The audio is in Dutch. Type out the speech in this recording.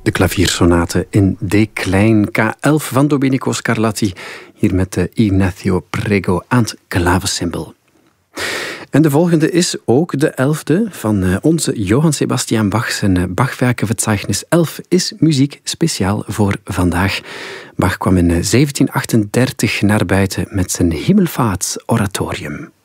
De klaviersonate in D-klein K11 van Domenico Scarlatti. Hier met Ignacio Prego aan het klavecimbal. En de volgende is ook de 11e van onze Johann Sebastian Bach. Zijn Bachwerkenverzeichnis 11 is muziek speciaal voor vandaag. Bach kwam in 1738 naar buiten met zijn Himmelfaartsoratorium.